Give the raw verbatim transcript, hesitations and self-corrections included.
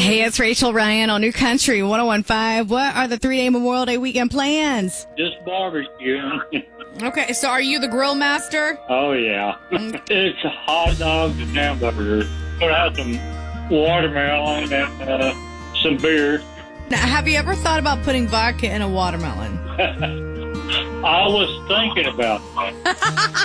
Hey, it's Rachel Ryan on New Country one oh one point five. What are the three-day Memorial Day weekend plans? Just barbecue. Okay, so are you the grill master? Oh, yeah. It's hot dogs and hamburgers. We'll have some watermelon and uh, some beer. Now, have you ever thought about putting vodka in a watermelon? I was thinking about that.